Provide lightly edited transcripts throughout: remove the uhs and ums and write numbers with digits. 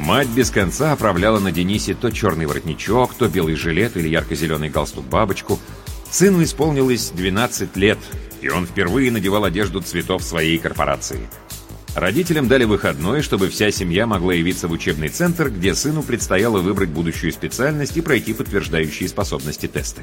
Мать без конца оправляла на Денисе то черный воротничок, то белый жилет или ярко-зеленый галстук-бабочку. Сыну исполнилось 12 лет, и он впервые надевал одежду цветов своей корпорации. Родителям дали выходной, чтобы вся семья могла явиться в учебный центр, где сыну предстояло выбрать будущую специальность и пройти подтверждающие способности тесты.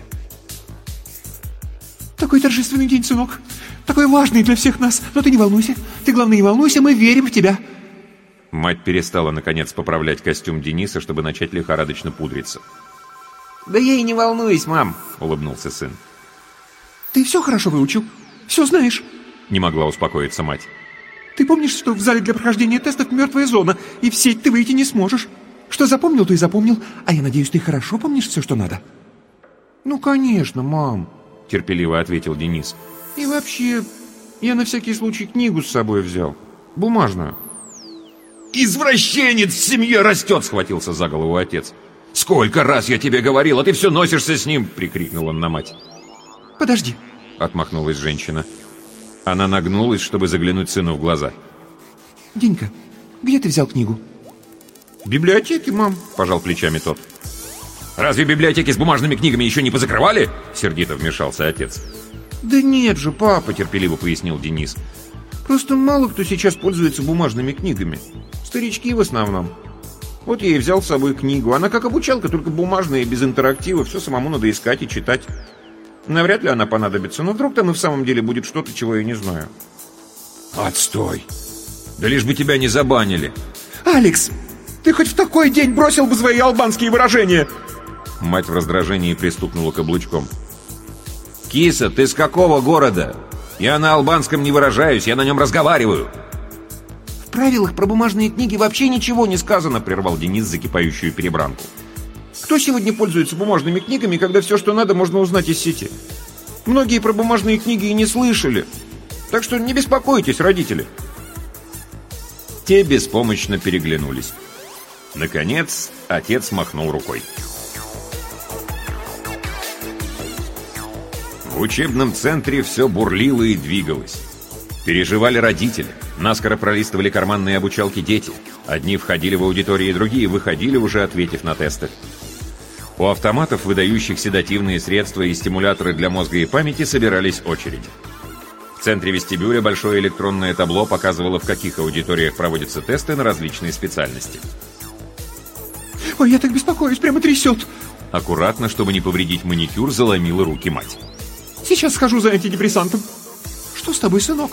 Такой торжественный день, сынок. Такой важный для всех нас. Но ты не волнуйся. Ты, главное, не волнуйся, мы верим в тебя. Мать перестала, наконец, поправлять костюм Дениса, чтобы начать лихорадочно пудриться. «Да я и не волнуюсь, мам», — улыбнулся сын. «Ты все хорошо выучил? Все знаешь?» — не могла успокоиться мать. «Ты помнишь, что в зале для прохождения тестов мертвая зона, и в сеть ты выйти не сможешь? Что запомнил, то и запомнил. А я надеюсь, ты хорошо помнишь все, что надо?» «Ну, конечно, мам», — терпеливо ответил Денис. «И вообще, я на всякий случай книгу с собой взял. Бумажную». «Извращенец в семье растет!» — схватился за голову отец. «Сколько раз я тебе говорил, а ты все носишься с ним!» — прикрикнул он на мать. «Подожди!» — отмахнулась женщина. Она нагнулась, чтобы заглянуть сыну в глаза. «Денька, где ты взял книгу?» «В библиотеке, мам», — пожал плечами тот. «Разве библиотеки с бумажными книгами еще не позакрывали?» — сердито вмешался отец. «Да нет же, папа», — терпеливо пояснил Денис. «Просто мало кто сейчас пользуется бумажными книгами. Старички в основном. Вот я и взял с собой книгу. Она как обучалка, только бумажная и без интерактива. Все самому надо искать и читать. Навряд ли она понадобится, но вдруг там и в самом деле будет что-то, чего я не знаю». «Отстой! Да лишь бы тебя не забанили!» «Алекс, ты хоть в такой день бросил бы свои албанские выражения!» Мать в раздражении пристукнула каблучком. «Киса, ты с какого города? Я на албанском не выражаюсь, я на нем разговариваю!» «В правилах про бумажные книги вообще ничего не сказано», — прервал Денис закипающую перебранку. «Кто сегодня пользуется бумажными книгами, когда все, что надо, можно узнать из сети? Многие про бумажные книги и не слышали. Так что не беспокойтесь, родители». Те беспомощно переглянулись. Наконец, отец махнул рукой. В учебном центре все бурлило и двигалось. Переживали родители, наскоро пролистывали карманные обучалки дети. Одни входили в аудитории, другие выходили, уже ответив на тесты. У автоматов, выдающих седативные средства и стимуляторы для мозга и памяти, собирались очереди. В центре вестибюля большое электронное табло показывало, в каких аудиториях проводятся тесты на различные специальности. «Ой, я так беспокоюсь, прямо трясет!» Аккуратно, чтобы не повредить маникюр, заломила руки мать. «Сейчас схожу за антидепрессантом. Что с тобой, сынок?»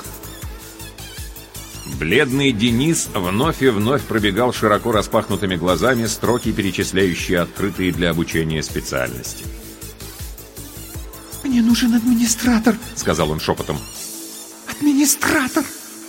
Бледный Денис вновь и вновь пробегал широко распахнутыми глазами строки, перечисляющие открытые для обучения специальности. «Мне нужен администратор», — сказал он шепотом. «Администратор!»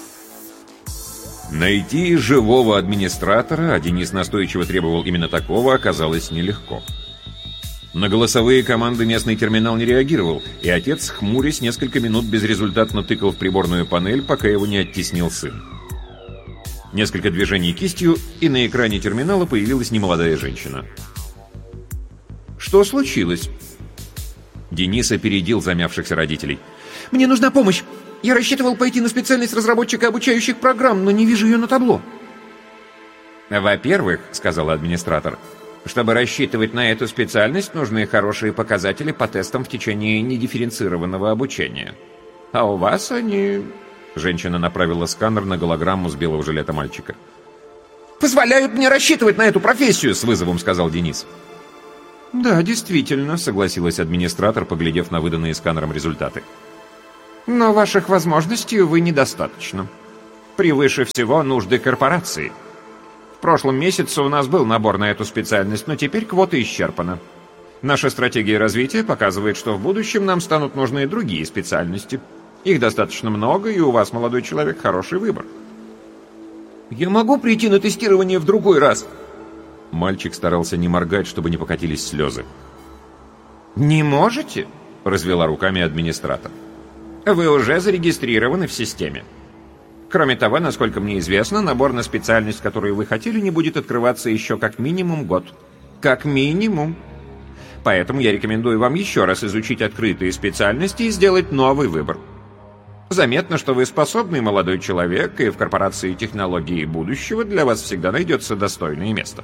Найти живого администратора, а Денис настойчиво требовал именно такого, оказалось нелегко. На голосовые команды местный терминал не реагировал, и отец, хмурясь, несколько минут безрезультатно тыкал в приборную панель, пока его не оттеснил сын. Несколько движений кистью, и на экране терминала появилась немолодая женщина. «Что случилось?» Денис опередил замявшихся родителей. «Мне нужна помощь. Я рассчитывал пойти на специальность разработчика обучающих программ, но не вижу ее на табло». «Во-первых, — сказал администратор, — чтобы рассчитывать на эту специальность, нужны хорошие показатели по тестам в течение недифференцированного обучения. А у вас они...» Женщина направила сканер на голограмму с белого жилета мальчика. «Позволяют мне рассчитывать на эту профессию!» — с вызовом сказал Денис. «Да, действительно», — согласилась администратор, поглядев на выданные сканером результаты. «Но ваших возможностей, увы, недостаточно. Превыше всего нужды корпорации. В прошлом месяце у нас был набор на эту специальность, но теперь квота исчерпана. Наша стратегия развития показывает, что в будущем нам станут нужны другие специальности. Их достаточно много, и у вас, молодой человек, хороший выбор». «Я могу прийти на тестирование в другой раз?» Мальчик старался не моргать, чтобы не покатились слезы. «Не можете?» — развела руками администратор. «Вы уже зарегистрированы в системе. Кроме того, насколько мне известно, набор на специальность, которую вы хотели, не будет открываться еще как минимум год. Как минимум. Поэтому я рекомендую вам еще раз изучить открытые специальности и сделать новый выбор». Заметно, что вы способный молодой человек, и в корпорации технологии будущего для вас всегда найдется достойное место.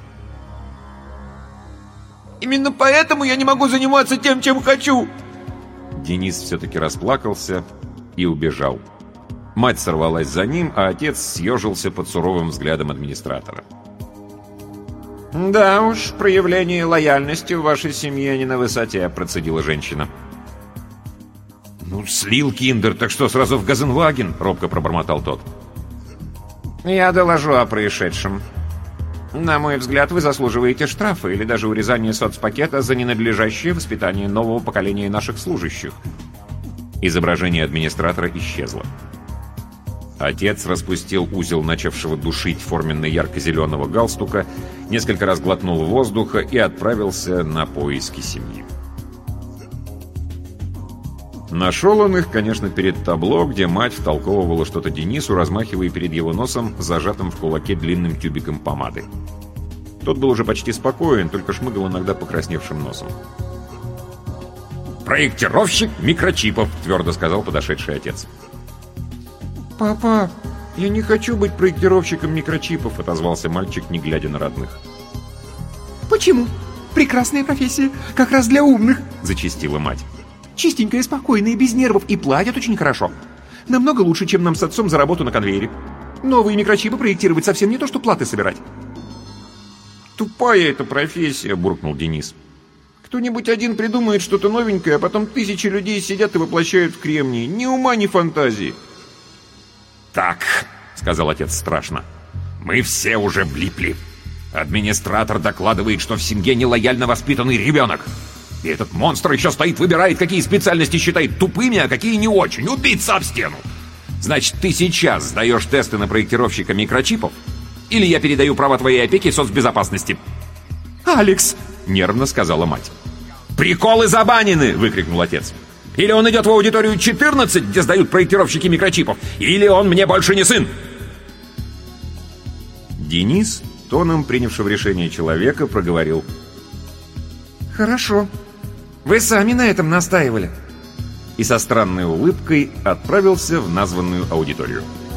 Именно поэтому я не могу заниматься тем, чем хочу. Денис все-таки расплакался и убежал. Мать сорвалась за ним, а отец съежился под суровым взглядом администратора. «Да уж, проявление лояльности в вашей семье не на высоте», — процедила женщина. «Ну, слил киндер, так что, сразу в Газенваген?» — робко пробормотал тот. «Я доложу о происшедшем. На мой взгляд, вы заслуживаете штрафа или даже урезания соцпакета за ненадлежащее воспитание нового поколения наших служащих». Изображение администратора исчезло. Отец распустил узел начавшего душить форменно ярко-зеленого галстука, несколько раз глотнул воздуха и отправился на поиски семьи. Нашел он их, конечно, перед табло, где мать втолковывала что-то Денису, размахивая перед его носом зажатым в кулаке длинным тюбиком помады. Тот был уже почти спокоен, только шмыгал иногда покрасневшим носом. «Проектировщик микрочипов», — твердо сказал подошедший отец. «Папа, я не хочу быть проектировщиком микрочипов», — отозвался мальчик, не глядя на родных. Почему? Прекрасная профессия, как раз для умных, зачастила мать. Чистенькая, спокойная, без нервов, и платят очень хорошо. Намного лучше, чем нам с отцом за работу на конвейере. Новые микрочипы проектировать совсем не то, что платы собирать. «Тупая эта профессия», — буркнул Денис. «Кто-нибудь один придумает что-то новенькое, а потом тысячи людей сидят и воплощают в кремнии. Ни ума, ни фантазии». «Так», — сказал отец страшно, — «мы все уже влипли. Администратор докладывает, что в семье нелояльно воспитанный ребенок. И этот монстр еще стоит, выбирает, какие специальности считает тупыми, а какие не очень. Убиться об стену. Значит, ты сейчас сдаешь тесты на проектировщика микрочипов? Или я передаю право твоей опеки соцбезопасности?» «Алекс!» — нервно сказала мать. «Приколы забанены!» — выкрикнул отец. «Или он идет в аудиторию 14, где сдают проектировщики микрочипов, или он мне больше не сын!» Денис, тоном принявшего решение человека, проговорил: «Хорошо. Вы сами на этом настаивали». И со странной улыбкой отправился в названную аудиторию.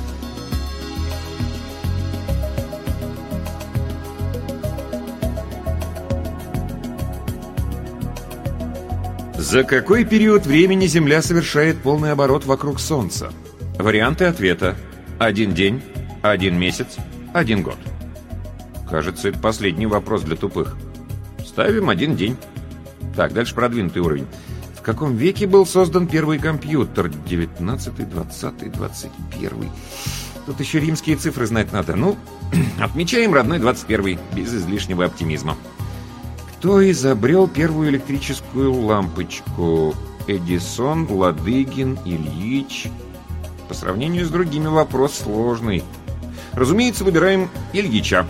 За какой период времени Земля совершает полный оборот вокруг Солнца? Варианты ответа: 1 день, 1 месяц, 1 год. Кажется, это последний вопрос для тупых. Ставим 1 день. Так, дальше продвинутый уровень. В каком веке был создан первый компьютер? 19-й, 20-й, 21-й. Тут еще римские цифры знать надо. Ну, отмечаем родной 21-й, без излишнего оптимизма. Кто изобрел первую электрическую лампочку? Эдисон, Ладыгин, Ильич. По сравнению с другими вопрос сложный. Разумеется, выбираем Ильича.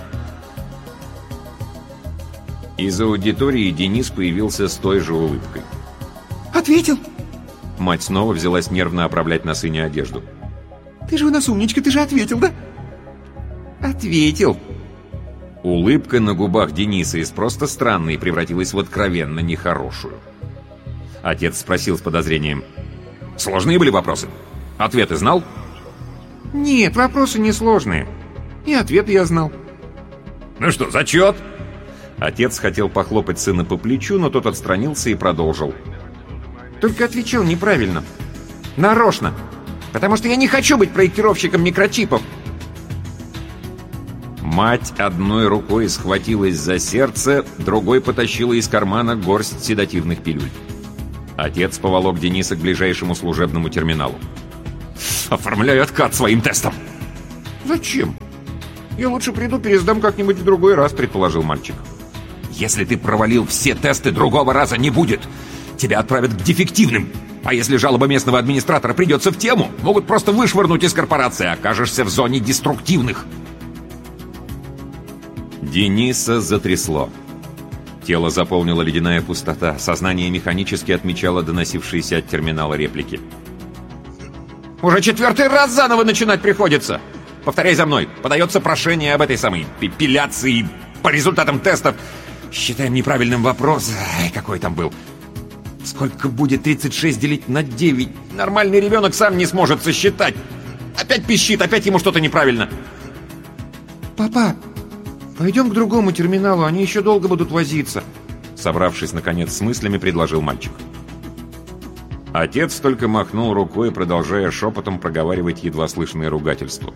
Из аудитории Денис появился с той же улыбкой. «Ответил!» Мать снова взялась нервно оправлять на сыне одежду. «Ты же у нас умничка, ты же ответил, да?» «Ответил!» Улыбка на губах Дениса из просто странной превратилась в откровенно нехорошую. Отец спросил с подозрением: «Сложные были вопросы? Ответы знал?» «Нет, вопросы несложные. И ответы я знал». «Ну что, зачет?» Отец хотел похлопать сына по плечу, но тот отстранился и продолжил: «Только отвечал неправильно. Нарочно. Потому что я не хочу быть проектировщиком микрочипов». Мать одной рукой схватилась за сердце, другой потащила из кармана горсть седативных пилюль. Отец поволок Дениса к ближайшему служебному терминалу. «Оформляю откат своим тестом!» «Зачем? Я лучше приду, пересдам как-нибудь в другой раз», — предположил мальчик. «Если ты провалил все тесты, другого раза не будет. Тебя отправят к дефективным. А если жалоба местного администратора придется в тему, могут просто вышвырнуть из корпорации, окажешься в зоне деструктивных». Дениса затрясло. Тело заполнила ледяная пустота, сознание механически отмечало доносившиеся от терминала реплики. «Уже 4-й раз заново начинать приходится! Повторяй за мной. Подается прошение об этой самой эпиляции по результатам тестов. Считаем неправильным вопрос. Ай, какой там был. Сколько будет 36 делить на 9? Нормальный ребенок сам не сможет сосчитать. Опять пищит, опять ему что-то неправильно. Папа, пойдем к другому терминалу, они еще долго будут возиться. Собравшись, наконец, с мыслями, предложил мальчик. Отец только махнул рукой, продолжая шепотом проговаривать едва слышное ругательство.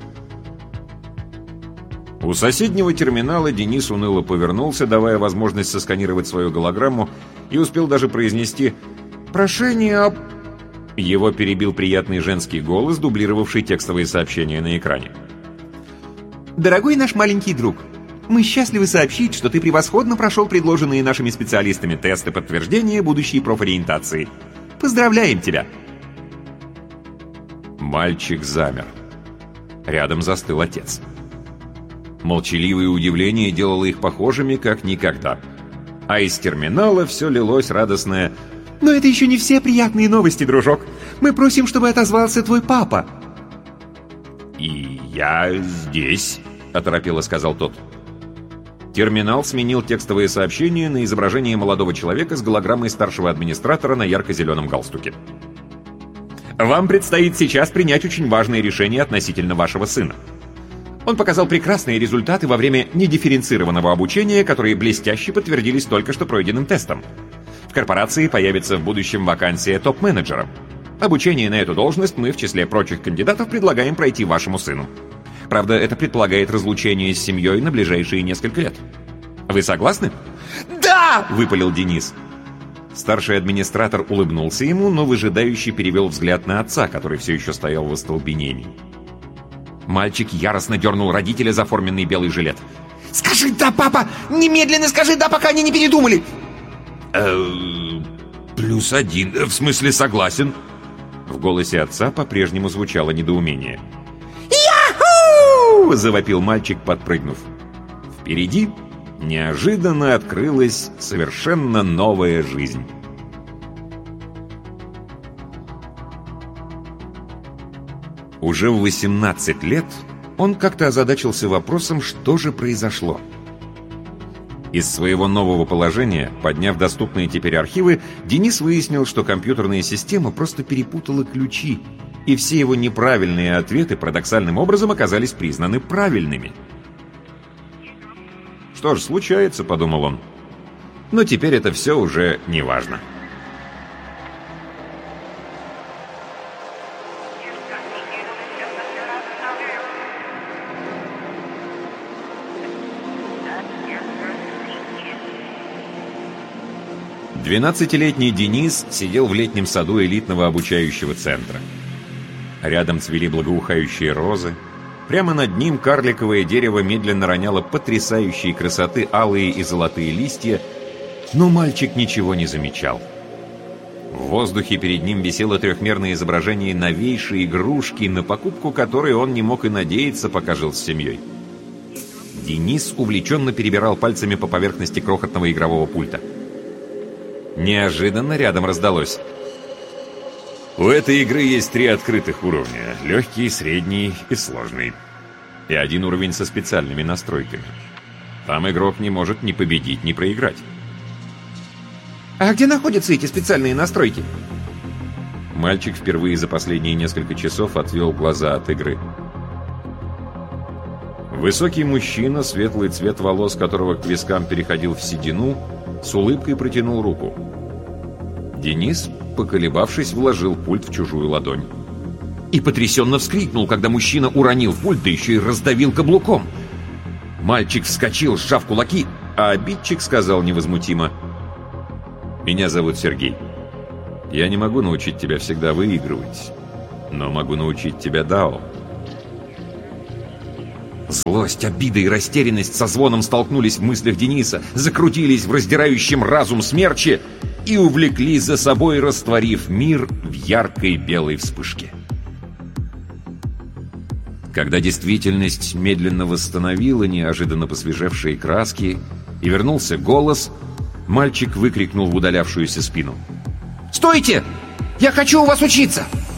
У соседнего терминала Денис уныло повернулся, давая возможность сосканировать свою голограмму, и успел даже произнести «Прошение об...» Его перебил приятный женский голос, дублировавший текстовые сообщения на экране. Дорогой наш маленький друг, мы счастливы сообщить, что ты превосходно прошел предложенные нашими специалистами тесты подтверждения будущей профориентации. Поздравляем тебя! Мальчик замер. Рядом застыл отец. Молчаливое удивление делало их похожими как никогда. А из терминала все лилось радостное: «Но это еще не все приятные новости, дружок. Мы просим, чтобы отозвался твой папа». «И я здесь», — оторопело сказал тот. Терминал сменил текстовое сообщение на изображение молодого человека с голограммой старшего администратора на ярко-зеленом галстуке. «Вам предстоит сейчас принять очень важное решение относительно вашего сына. Он показал прекрасные результаты во время недифференцированного обучения, которые блестяще подтвердились только что пройденным тестом. В корпорации появится в будущем вакансия топ-менеджера. Обучение на эту должность мы в числе прочих кандидатов предлагаем пройти вашему сыну. Правда, это предполагает разлучение с семьей на ближайшие несколько лет. Вы согласны?» «Да!» — выпалил Денис. Старший администратор улыбнулся ему, но выжидающе перевел взгляд на отца, который все еще стоял в остолбенении. Мальчик яростно дернул родителя за форменный белый жилет. «Скажи «да», папа! Немедленно скажи «да», пока они не передумали!» +1, в смысле согласен. В голосе отца по-прежнему звучало недоумение. «Яху!» — завопил мальчик, подпрыгнув. Впереди неожиданно открылась совершенно новая жизнь. Уже в 18 лет он как-то озадачился вопросом, что же произошло. Из своего нового положения, подняв доступные теперь архивы, Денис выяснил, что компьютерная система просто перепутала ключи, и все его неправильные ответы парадоксальным образом оказались признаны правильными. «Что ж, случается», — подумал он. Но теперь это все уже не важно. Двенадцатилетний Денис сидел в летнем саду элитного обучающего центра. Рядом цвели благоухающие розы. Прямо над ним карликовое дерево медленно роняло потрясающей красоты алые и золотые листья, но мальчик ничего не замечал. В воздухе перед ним висело трехмерное изображение новейшей игрушки, на покупку которой он не мог и надеяться, пока жил с семьей. Денис увлеченно перебирал пальцами по поверхности крохотного игрового пульта. Неожиданно рядом раздалось: «У этой игры есть 3 открытых уровня: легкий, средний и сложный. И 1 уровень со специальными настройками. Там игрок не может ни победить, ни проиграть». «А где находятся эти специальные настройки?» Мальчик впервые за последние несколько часов отвел глаза от игры. Высокий мужчина, светлый цвет волос которого к вискам переходил в седину, с улыбкой протянул руку. Денис, поколебавшись, вложил пульт в чужую ладонь. И потрясенно вскрикнул, когда мужчина уронил пульт, да еще и раздавил каблуком. Мальчик вскочил, сжав кулаки, а обидчик сказал невозмутимо: «Меня зовут Сергей. Я не могу научить тебя всегда выигрывать, но могу научить тебя дао». Злость, обида и растерянность со звоном столкнулись в мыслях Дениса, закрутились в раздирающем разум смерче и увлекли за собой, растворив мир в яркой белой вспышке. Когда действительность медленно восстановила неожиданно посвежевшие краски и вернулся голос, мальчик выкрикнул в удалявшуюся спину: «Стойте! Я хочу у вас учиться!»